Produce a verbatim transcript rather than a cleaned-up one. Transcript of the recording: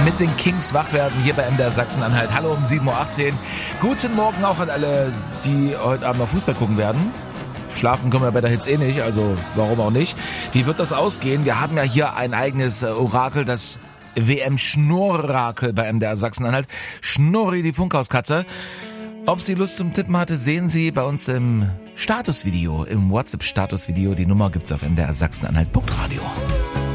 mit den Kings wach werden hier bei M D R Sachsen-Anhalt. Hallo um sieben Uhr achtzehn. Guten Morgen auch an alle, die heute Abend noch Fußball gucken werden. Schlafen können wir bei der Hitze eh nicht, also warum auch nicht. Wie wird das ausgehen? Wir haben ja hier ein eigenes Orakel, das W M-Schnurrakel bei M D R Sachsen-Anhalt. Schnurri, die Funkhauskatze. Ob sie Lust zum Tippen hatte, sehen Sie bei uns im Statusvideo, im WhatsApp-Statusvideo. Die Nummer gibt's auf M D R Sachsen-Anhalt Punkt Radio.